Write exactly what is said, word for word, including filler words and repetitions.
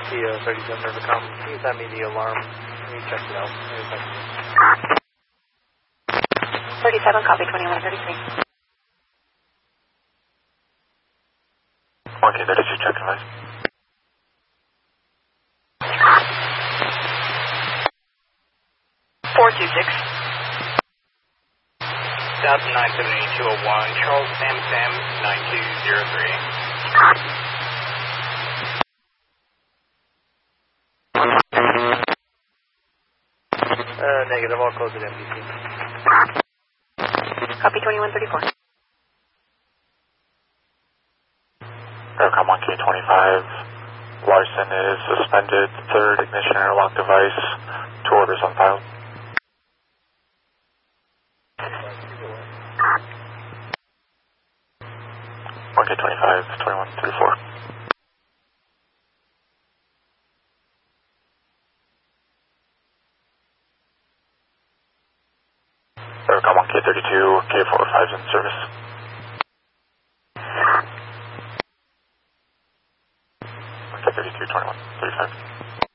T O thirty-seven Rivercom, can you send me the alarm? Can you check it out? thirty-seven, copy twenty-one thirty-three. one K thirty-two, check device. four two six. Delta nine seven eight two oh one, Charles Sam Sam nine two zero three. Uh, negative, I'll close it M D C. Copy twenty-one thirty-four. Aircom one K twenty-five, Larson is suspended, third ignition airlock device, two orders on file. one K twenty-five, twenty-one thirty-four. Aircom one K thirty-two, K forty-five is in service. one K thirty-two, twenty-one thirty-five.